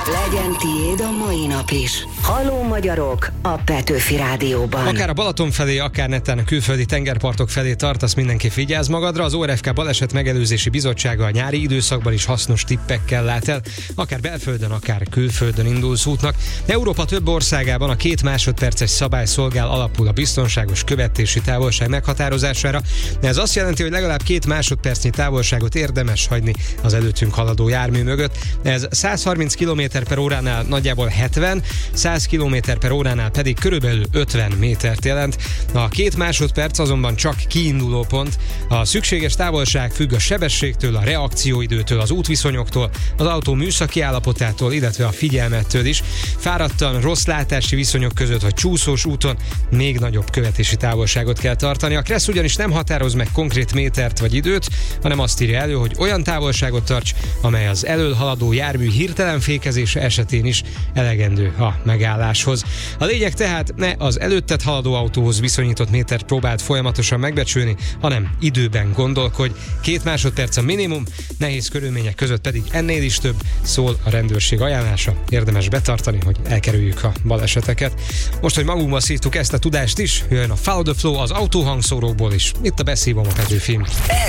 Legyen tiéd a mai nap is. Halló magyarok a Petőfi Rádióban. Akár a Balaton felé, akár netán a külföldi tengerpartok felé tartasz, mindenki vigyázz magadra. Az ORFK Baleset Megelőzési Bizottsága a nyári időszakban is hasznos tippekkel lát el. Akár belföldön, akár külföldön indulsz útnak. Európa több országában a 2 másodperces szabály szolgál alapul a biztonságos követési távolság meghatározására. Ez azt jelenti, hogy legalább 2 másodpercnyi távolságot érdemes hagyni az előttünk haladó jármű mögött. Ez 130 km/óránál nagyjából 70, 100 km/óránál pedig körülbelül 50 métert jelent. A 2 másodperc azonban csak kiinduló pont. A szükséges távolság függ a sebességtől, a reakcióidőtől, az útviszonyoktól, az autó műszaki állapotától, illetve a figyelmettől is. Fáradtan, rossz látási viszonyok között vagy csúszós úton még nagyobb követési távolságot kell tartani. A Kressz ugyanis nem határoz meg konkrét métert vagy időt, hanem azt írja elő, hogy olyan távolságot tarts, amely az elől haladó jármű hirtelen fékezése esetén is elegendő a megálláshoz. A lényeg tehát ne az előtted haladó autóhoz viszonyított métert próbáld folyamatosan megbecsülni, hanem időben gondolkodj. 2 másodperc a minimum, nehéz körülmények között pedig ennél is több, szól a rendőrség ajánlása. Érdemes betartani, hogy elkerüljük a baleseteket. Most, hogy magunkba szívtuk ezt a tudást is, jön a Follow the Flow az autóhangszórókból is. Itt a beszívom a Petőfin.